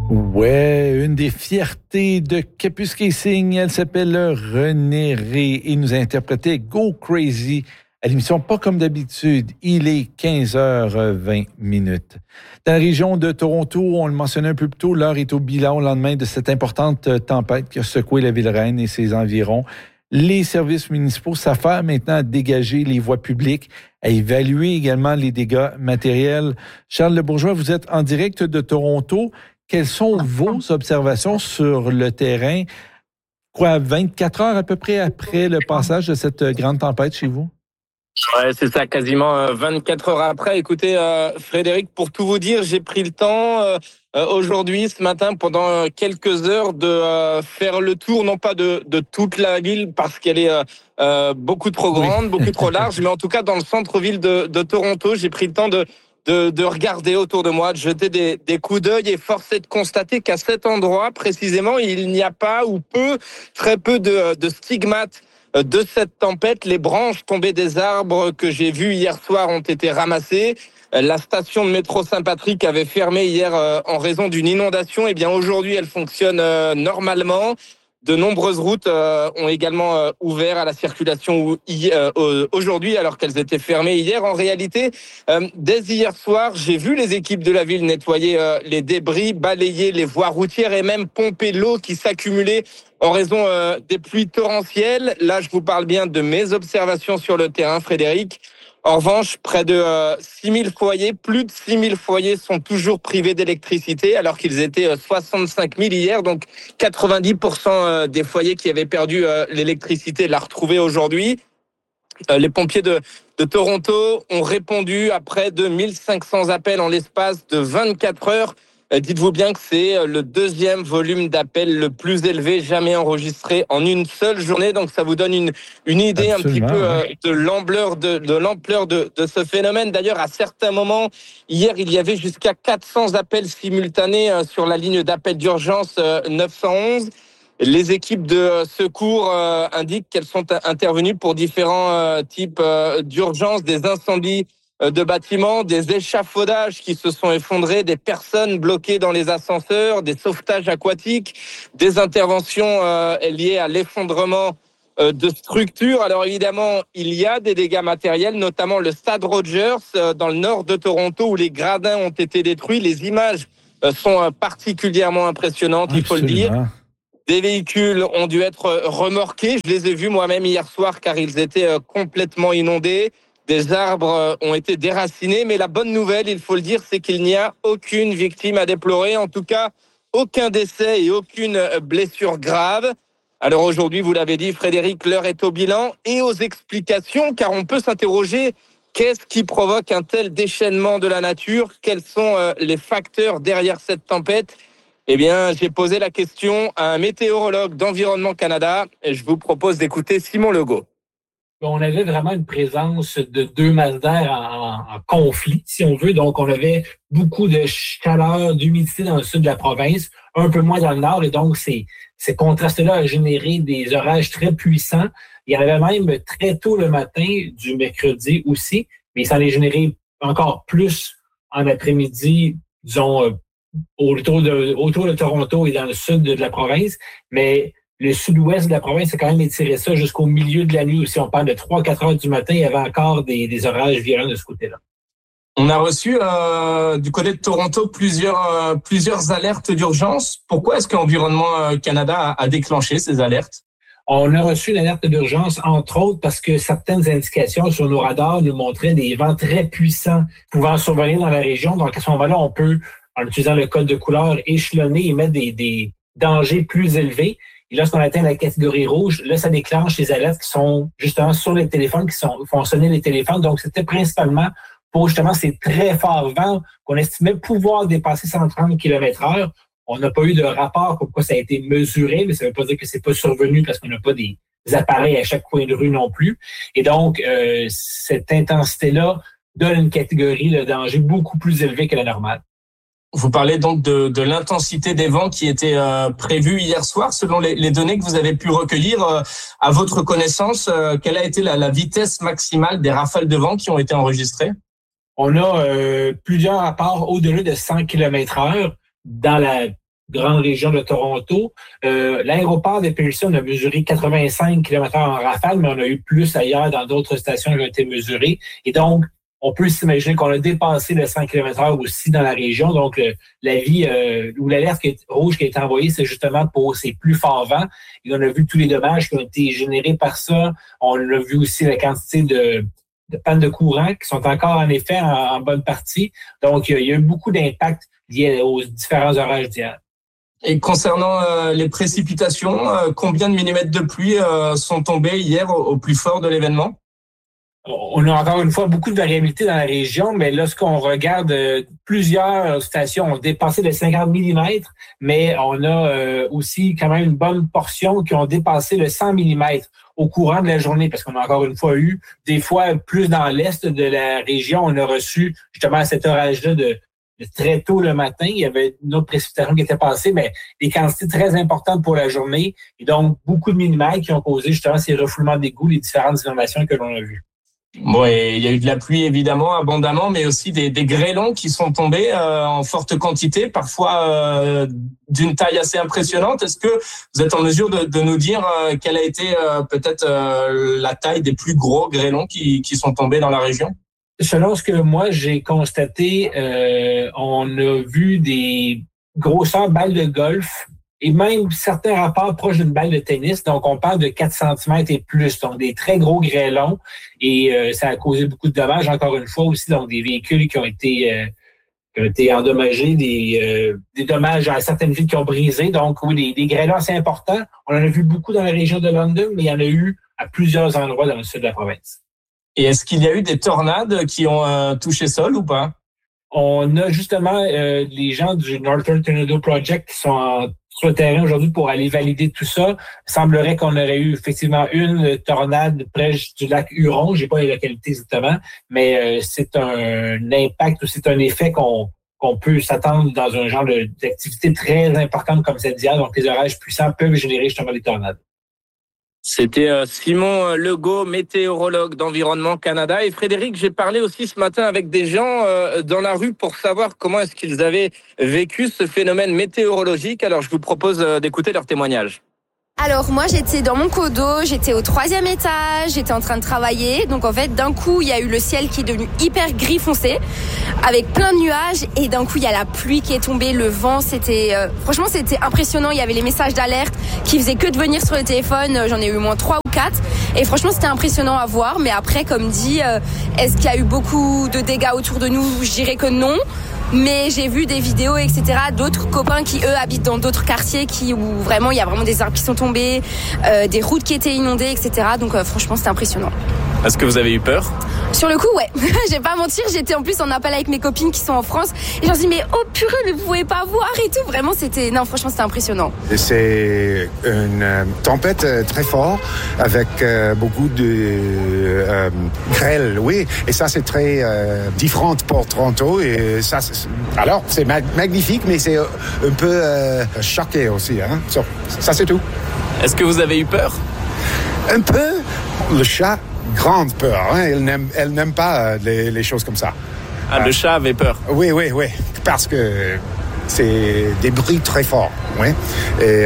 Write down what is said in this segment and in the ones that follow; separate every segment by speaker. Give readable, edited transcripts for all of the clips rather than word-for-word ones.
Speaker 1: Ouais, une des fiertés de Capus Casing, elle s'appelle René Ré et nous a interprété Go Crazy à l'émission Pas comme d'habitude. Il est 15h20. Dans la région de Toronto, on le mentionnait un peu plus tôt, l'heure est au bilan au lendemain de cette importante tempête qui a secoué la ville reine et ses environs. Les services municipaux s'affairent maintenant à dégager les voies publiques, à évaluer également les dégâts matériels. Charles Lebourgeois, vous êtes en direct de Toronto. Quelles sont vos observations sur le terrain, 24 heures à peu près après le passage de cette grande tempête chez vous?
Speaker 2: Ouais, c'est ça, quasiment 24 heures après. Écoutez, Frédéric, pour tout vous dire, j'ai pris le temps aujourd'hui, ce matin, pendant quelques heures, de faire le tour, non pas de toute la ville, parce qu'elle est beaucoup trop grande, beaucoup trop large, mais en tout cas dans le centre-ville de Toronto, j'ai pris le temps de regarder autour de moi, de jeter des coups d'œil, et force est de constater qu'à cet endroit, précisément, il n'y a pas ou très peu de stigmates de cette tempête. Les branches tombées des arbres que j'ai vus hier soir ont été ramassées. La station de métro Saint-Patrick avait fermé hier en raison d'une inondation. Eh bien, aujourd'hui, elle fonctionne normalement. De nombreuses routes ont également ouvert à la circulation aujourd'hui, alors qu'elles étaient fermées hier. En réalité, dès hier soir, j'ai vu les équipes de la ville nettoyer les débris, balayer les voies routières et même pomper l'eau qui s'accumulait en raison des pluies torrentielles. Là, je vous parle bien de mes observations sur le terrain, Frédéric. En revanche, près de 6000 foyers, plus de 6000 foyers sont toujours privés d'électricité, alors qu'ils étaient 65 000 hier. Donc 90% des foyers qui avaient perdu l'électricité l'a retrouvée aujourd'hui. Les pompiers de Toronto ont répondu à près de 1500 appels en l'espace de 24 heures. Dites-vous bien que c'est le deuxième volume d'appels le plus élevé jamais enregistré en une seule journée. Donc ça vous donne une idée
Speaker 1: Absolument,
Speaker 2: un petit peu de l'ampleur de ce phénomène. D'ailleurs, à certains moments, hier, il y avait jusqu'à 400 appels simultanés sur la ligne d'appel d'urgence 911. Les équipes de secours indiquent qu'elles sont intervenues pour différents types d'urgences, des incendies de bâtiments, des échafaudages qui se sont effondrés, des personnes bloquées dans les ascenseurs, des sauvetages aquatiques, des interventions liées à l'effondrement de structures. Alors évidemment, il y a des dégâts matériels, notamment le stade Rogers dans le nord de Toronto où les gradins ont été détruits. Les images sont particulièrement impressionnantes, il faut le dire. Des véhicules ont dû être remorqués. Je les ai vus moi-même hier soir car ils étaient complètement inondés. Des arbres ont été déracinés, mais la bonne nouvelle, il faut le dire, c'est qu'il n'y a aucune victime à déplorer. En tout cas, aucun décès et aucune blessure grave. Alors aujourd'hui, vous l'avez dit, Frédéric, l'heure est au bilan et aux explications, car on peut s'interroger, qu'est-ce qui provoque un tel déchaînement de la nature? Quels sont les facteurs derrière cette tempête? Eh bien, j'ai posé la question à un météorologue d'Environnement Canada et je vous propose d'écouter Simon Legault.
Speaker 3: On avait vraiment une présence de deux masses d'air en conflit, si on veut. Donc, on avait beaucoup de chaleur, d'humidité dans le sud de la province, un peu moins dans le nord. Et donc, ces contrastes-là ont généré des orages très puissants. Il y en avait même très tôt le matin du mercredi aussi, mais ça en est généré encore plus en après-midi, disons, autour de Toronto et dans le sud de la province. Mais le sud-ouest de la province a quand même étiré ça jusqu'au milieu de la nuit aussi. On parle de 3-4 heures du matin, il y avait encore des orages violents de ce côté-là.
Speaker 2: On a reçu du côté de Toronto plusieurs alertes d'urgence. Pourquoi est-ce qu'Environnement Canada a déclenché ces alertes?
Speaker 3: On a reçu une alerte d'urgence, entre autres, parce que certaines indications sur nos radars nous montraient des vents très puissants pouvant survenir dans la région. Donc, à ce moment-là, on peut, en utilisant le code de couleur, échelonner et mettre des dangers plus élevés. Et lorsqu'on atteint la catégorie rouge, là, ça déclenche les alertes qui sont justement sur les téléphones, font sonner les téléphones. Donc, c'était principalement pour justement ces très forts vents qu'on estimait pouvoir dépasser 130 km/h. On n'a pas eu de rapport comme quoi ça a été mesuré, mais ça ne veut pas dire que c'est pas survenu parce qu'on n'a pas des appareils à chaque coin de rue non plus. Et donc, cette intensité-là donne une catégorie de danger beaucoup plus élevée que la normale.
Speaker 2: Vous parlez donc de l'intensité des vents qui était prévue hier soir. Selon les données que vous avez pu recueillir, à votre connaissance, quelle a été la vitesse maximale des rafales de vent qui ont été enregistrées?
Speaker 3: On a plusieurs rapports au-delà de 100 km/h dans la grande région de Toronto. L'aéroport de Pearson a mesuré 85 km/h en rafale, mais on a eu plus ailleurs dans d'autres stations qui ont été mesurées. Et donc, on peut s'imaginer qu'on a dépassé le 100 km/h aussi dans la région. Donc, l'avis ou l'alerte rouge qui a été envoyée, c'est justement pour ces plus forts vents. Et on a vu tous les dommages qui ont été générés par ça. On a vu aussi la quantité de pannes de courant qui sont encore en effet en bonne partie. Donc, il y a eu beaucoup d'impacts liés aux différents orages d'hier.
Speaker 2: Et concernant les précipitations, combien de millimètres de pluie sont tombés hier au plus fort de l'événement?
Speaker 3: On a encore une fois beaucoup de variabilité dans la région, mais lorsqu'on regarde, plusieurs stations ont dépassé les 50 mm, mais on a aussi quand même une bonne portion qui ont dépassé le 100 mm au courant de la journée, parce qu'on a encore une fois eu, des fois plus dans l'est de la région, on a reçu justement cet orage-là de très tôt le matin. Il y avait une autre précipitation qui était passée, mais des quantités très importantes pour la journée, et donc beaucoup de millimètres qui ont causé justement ces refoulements d'égouts, les différentes inondations que l'on a vues.
Speaker 2: Bon, et il y a eu de la pluie évidemment abondamment, mais aussi des grêlons qui sont tombés en forte quantité, parfois d'une taille assez impressionnante. Est-ce que vous êtes en mesure de nous dire quelle a été peut-être la taille des plus gros grêlons qui sont tombés dans la région?
Speaker 3: Selon ce que moi j'ai constaté, on a vu des grosseurs balles de golf et même certains rapports proches d'une balle de tennis. Donc, on parle de 4 cm et plus. Donc, des très gros grêlons. Et ça a causé beaucoup de dommages, encore une fois aussi. Donc, des véhicules qui ont été endommagés, des dommages à certaines villes qui ont brisé. Donc, oui, des grêlons assez importants. On en a vu beaucoup dans la région de London, mais il y en a eu à plusieurs endroits dans le sud de la province.
Speaker 2: Et est-ce qu'il y a eu des tornades qui ont touché sol ou pas?
Speaker 3: On a justement les gens du Northern Tornado Project qui sont sur le terrain aujourd'hui pour aller valider tout ça. Il semblerait qu'on aurait eu effectivement une tornade près du lac Huron. J'ai pas les localités exactement, mais c'est un impact ou c'est un effet qu'on peut s'attendre dans un genre d'activité très importante comme celle d'hier. Donc, les orages puissants peuvent générer justement des tornades.
Speaker 2: C'était Simon Legault, météorologue d'Environnement Canada. Et Frédéric, j'ai parlé aussi ce matin avec des gens dans la rue pour savoir comment est-ce qu'ils avaient vécu ce phénomène météorologique. Alors, je vous propose d'écouter leurs témoignages.
Speaker 4: Alors moi j'étais dans mon condo, j'étais au 3e étage, j'étais en train de travailler. Donc en fait d'un coup il y a eu le ciel qui est devenu hyper gris foncé avec plein de nuages et d'un coup il y a la pluie qui est tombée, le vent, franchement c'était impressionnant. Il y avait les messages d'alerte qui faisaient que de venir sur le téléphone, j'en ai eu au moins 3 ou 4 et franchement c'était impressionnant à voir. Mais après comme dit, est-ce qu'il y a eu beaucoup de dégâts autour de nous? Je dirais que non. Mais j'ai vu des vidéos, etc., d'autres copains qui, eux, habitent dans d'autres quartiers où vraiment, il y a vraiment des arbres qui sont tombés, des routes qui étaient inondées, etc. Donc, franchement, c'était impressionnant.
Speaker 2: Est-ce que vous avez eu peur?
Speaker 4: Sur le coup, ouais. Je vais pas mentir, j'étais en plus en appel avec mes copines qui sont en France. Et je leur dis, mais oh purée, mais vous pouvez pas voir et tout. Vraiment, franchement, c'était impressionnant.
Speaker 5: C'est une tempête très forte avec beaucoup de grêle, oui. Et ça, c'est très différent pour Toronto. Et ça, alors, c'est magnifique, mais c'est un peu choqué aussi. Hein? Ça, c'est tout.
Speaker 2: Est-ce que vous avez eu peur?
Speaker 5: Un peu. Le chat, grande peur. Hein? Elle n'aime pas les choses comme ça.
Speaker 2: Ah, le chat avait peur?
Speaker 5: Oui. Parce que c'est des bruits très forts. Oui. Et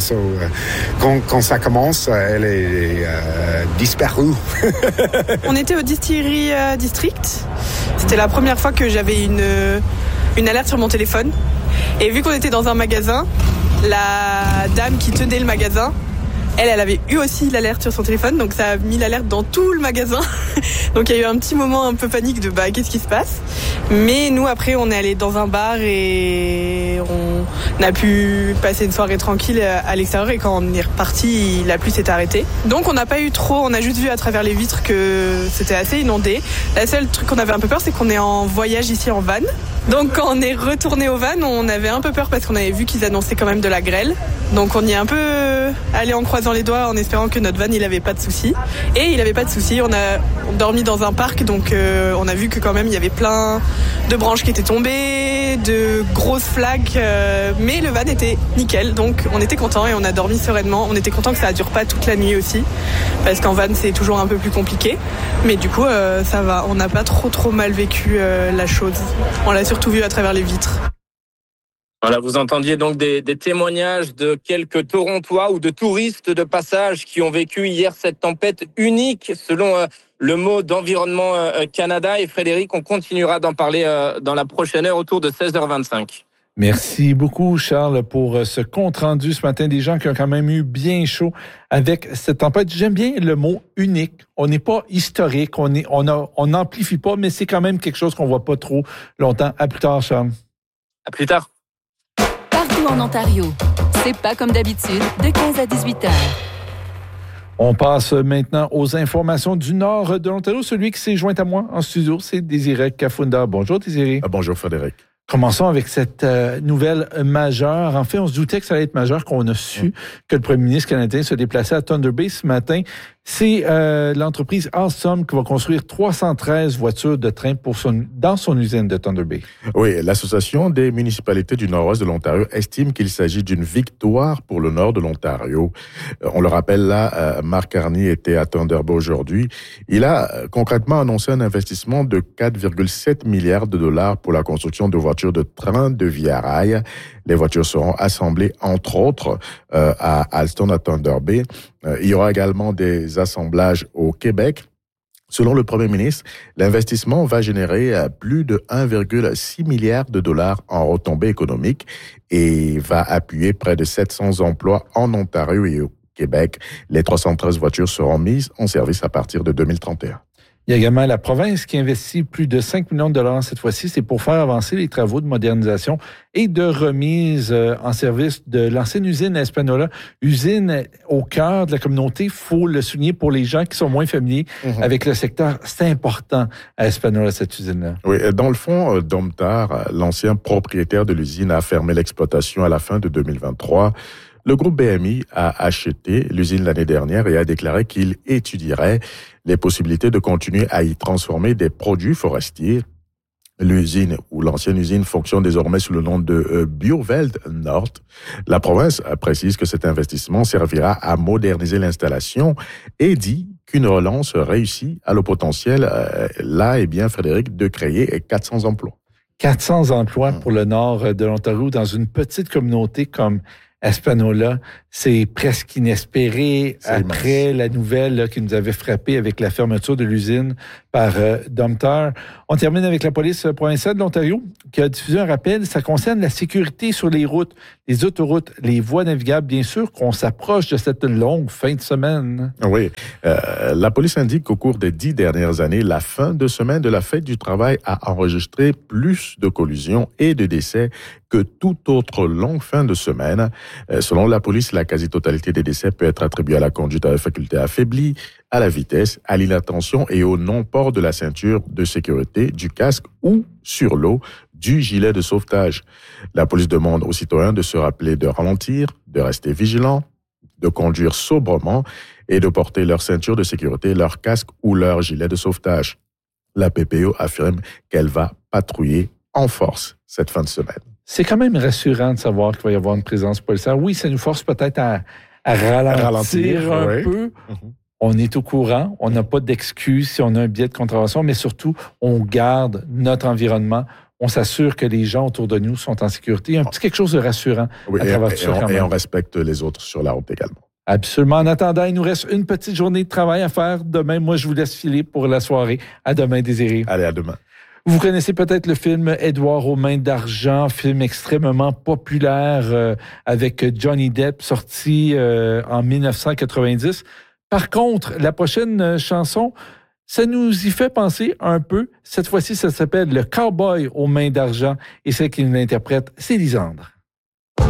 Speaker 5: quand ça commence, elle est disparue.
Speaker 6: On était au Distillery District. C'était la première fois que j'avais une alerte sur mon téléphone. Et vu qu'on était dans un magasin, la dame qui tenait le magasin, elle avait eu aussi l'alerte sur son téléphone, donc ça a mis l'alerte dans tout le magasin. Donc il y a eu un petit moment un peu panique de qu'est-ce qui se passe. Mais nous après on est allé dans un bar et on a pu passer une soirée tranquille à l'extérieur et quand on est reparti, la pluie s'est arrêtée. Donc on n'a pas eu trop, on a juste vu à travers les vitres que c'était assez inondé. La seule truc qu'on avait un peu peur, c'est qu'on est en voyage ici en van. Donc quand on est retourné au van, on avait un peu peur parce qu'on avait vu qu'ils annonçaient quand même de la grêle. Donc on y est un peu allé en croisant les doigts en espérant que notre van il avait pas de soucis. Et il avait pas de soucis, on a dormi dans un parc donc on a vu que quand même il y avait plein de branches qui étaient tombées, de grosses flaques, mais le van était nickel donc on était contents et on a dormi sereinement. On était contents que ça dure pas toute la nuit aussi parce qu'en van c'est toujours un peu plus compliqué. Mais du coup ça va, on n'a pas trop mal vécu la chose. On l'a surtout vu à travers les vitres.
Speaker 2: Voilà, vous entendiez donc des témoignages de quelques Torontois ou de touristes de passage qui ont vécu hier cette tempête unique, selon le mot d'Environnement Canada. Et Frédéric, on continuera d'en parler dans la prochaine heure autour de 16h25.
Speaker 1: Merci beaucoup, Charles, pour ce compte-rendu ce matin. Des gens qui ont quand même eu bien chaud avec cette tempête. J'aime bien le mot unique. On n'est pas historique, on n'amplifie pas, mais c'est quand même quelque chose qu'on ne voit pas trop longtemps. À plus tard, Charles.
Speaker 2: À plus tard.
Speaker 7: Partout en Ontario, c'est pas comme d'habitude, de 15 à 18 heures.
Speaker 1: On passe maintenant aux informations du nord de l'Ontario. Celui qui s'est joint à moi en studio, c'est Désiré Kafunda. Bonjour, Désiré.
Speaker 8: Bonjour, Frédéric.
Speaker 1: Commençons avec cette nouvelle majeure. En fait, on se doutait que ça allait être majeur, qu'on a su que le premier ministre canadien se déplaçait à Thunder Bay ce matin. C'est l'entreprise Alstom qui va construire 313 voitures de train dans son usine de Thunder Bay.
Speaker 8: Oui, l'Association des municipalités du nord-ouest de l'Ontario estime qu'il s'agit d'une victoire pour le nord de l'Ontario. On le rappelle là, Mark Carney était à Thunder Bay aujourd'hui. Il a concrètement annoncé un investissement de 4,7 milliards de dollars pour la construction de voitures de train de via rail. Les voitures seront assemblées, entre autres, à Alstom, à Thunder Bay. Il y aura également des assemblages au Québec. Selon le Premier ministre, l'investissement va générer plus de 1,6 milliard de dollars en retombées économiques et va appuyer près de 700 emplois en Ontario et au Québec. Les 313 voitures seront mises en service à partir de 2031.
Speaker 1: Il y a également la province qui investit plus de 5 millions de dollars cette fois-ci. C'est pour faire avancer les travaux de modernisation et de remise en service de l'ancienne usine à Espanola. Usine au cœur de la communauté, il faut le souligner pour les gens qui sont moins familiers avec le secteur. C'est important à Espanola, cette usine-là.
Speaker 8: Oui, dans le fond, Domtar, l'ancien propriétaire de l'usine, a fermé l'exploitation à la fin de 2023. Le groupe BMI a acheté l'usine l'année dernière et a déclaré qu'il étudierait les possibilités de continuer à y transformer des produits forestiers. L'usine ou l'ancienne usine fonctionne désormais sous le nom de Bioveld Nord. La province précise que cet investissement servira à moderniser l'installation et dit qu'une relance réussie a le potentiel, là, eh bien, Frédéric, de créer 400 emplois.
Speaker 1: 400 emplois pour le nord de l'Ontario dans une petite communauté comme Espanola, c'est presque inespéré après la nouvelle là, qui nous avait frappé avec la fermeture de l'usine par Domtar. On termine avec la police provinciale de l'Ontario qui a diffusé un rappel. Ça concerne la sécurité sur les routes, les autoroutes, les voies navigables. Bien sûr qu'on s'approche de cette longue fin de semaine.
Speaker 8: Oui. La police indique qu'au cours des 10 dernières années, la fin de semaine de la fête du travail a enregistré plus de collisions et de décès que toute autre longue fin de semaine. Selon la police, la quasi-totalité des décès peut être attribuée à la conduite à faculté affaiblie, à la vitesse, à l'inattention et au non-port de la ceinture de sécurité, du casque ou, sur l'eau, du gilet de sauvetage. La police demande aux citoyens de se rappeler de ralentir, de rester vigilants, de conduire sobrement et de porter leur ceinture de sécurité, leur casque ou leur gilet de sauvetage. La PPO affirme qu'elle va patrouiller en force cette fin de semaine.
Speaker 1: C'est quand même rassurant de savoir qu'il va y avoir une présence policière. Oui, ça nous force peut-être à ralentir un peu. On est au courant, on n'a pas d'excuses si on a un biais de contravention, mais surtout, on garde notre environnement. On s'assure que les gens autour de nous sont en sécurité. Il y a un petit quelque chose de rassurant à travers tout ça.
Speaker 8: Et on respecte les autres sur la route également.
Speaker 1: Absolument. En attendant, il nous reste une petite journée de travail à faire demain. Moi, je vous laisse filer pour la soirée. À demain, Désiré.
Speaker 8: Allez, à demain.
Speaker 1: Vous connaissez peut-être le film Édouard aux mains d'argent, film extrêmement populaire avec Johnny Depp, sorti en 1990. Par contre, la prochaine chanson, ça nous y fait penser un peu. Cette fois-ci, ça s'appelle Le Cowboy aux mains d'argent et celle qui nous l'interprète, c'est Lisandre.